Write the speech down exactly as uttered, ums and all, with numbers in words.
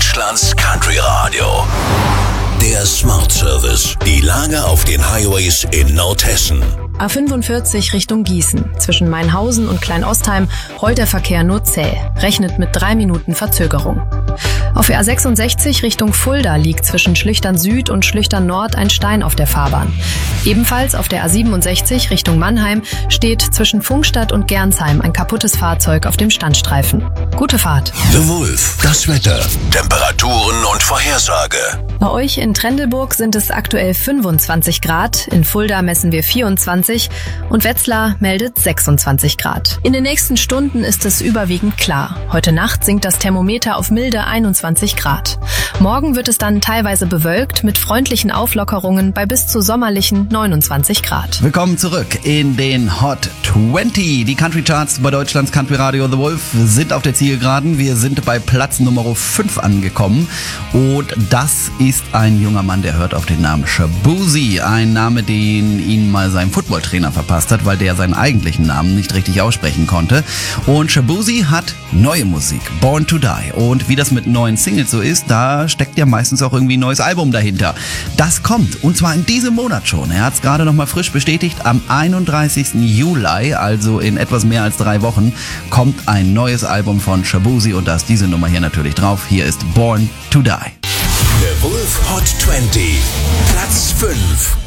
Deutschlands Country Radio. Der Smart Service. Die Lage auf den Highways in Nordhessen. A fünfundvierzig Richtung Gießen. Zwischen Mainhausen und Kleinostheim rollt der Verkehr nur zäh. Rechnet mit drei Minuten Verzögerung. Auf der A sechsundsechzig Richtung Fulda liegt zwischen Schlüchtern Süd und Schlüchtern Nord ein Stein auf der Fahrbahn. Ebenfalls auf der A siebenundsechzig Richtung Mannheim steht zwischen Funkstadt und Gernsheim ein kaputtes Fahrzeug auf dem Standstreifen. Gute Fahrt. The Wolf. Das Wetter. Temperaturen und Vorhersage. Bei euch in Trendelburg sind es aktuell fünfundzwanzig Grad, in Fulda messen wir vierundzwanzig und Wetzlar meldet sechsundzwanzig Grad. In den nächsten Stunden ist es überwiegend klar. Heute Nacht sinkt das Thermometer auf milde einundzwanzig Grad. Morgen wird es dann teilweise bewölkt mit freundlichen Auflockerungen bei bis zu sommerlichen neunundzwanzig Grad. Willkommen zurück in den Hot zwanzig. Die Country Charts bei Deutschlands Country Radio The Wolf sind auf der Zielgeraden. Wir sind bei Platz Nummer fünf angekommen und das ist ein junger Mann, der hört auf den Namen Shaboozey. Ein Name, den ihn mal sein Footballtrainer verpasst hat, weil der seinen eigentlichen Namen nicht richtig aussprechen konnte. Und Shaboozey hat neue Musik, Born to Die. Und wie das mit neuen Singles so ist, da steckt ja meistens auch irgendwie ein neues Album dahinter. Das kommt, und zwar in diesem Monat schon. Er hat es gerade noch mal frisch bestätigt. Am einunddreißigsten Juli, also in etwas mehr als drei Wochen, kommt ein neues Album von Shaboozey und da ist diese Nummer hier natürlich drauf. Hier ist Born to Die. The Wolf Hot zwanzig. Platz fünf.